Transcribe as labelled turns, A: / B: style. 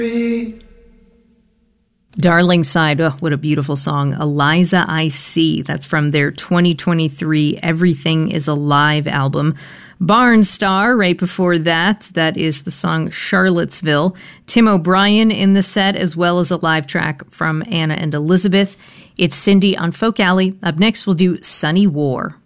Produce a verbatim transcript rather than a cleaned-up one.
A: Darling Side, oh, what a beautiful song. Eliza I See, that's from their twenty twenty-three Everything is Alive album. Barnstar, right before that, that is the song Charlottesville. Tim O'Brien in the set, as well as a live track from Anna and Elizabeth. It's Cindy on Folk Alley. Up next, we'll do Sunny War.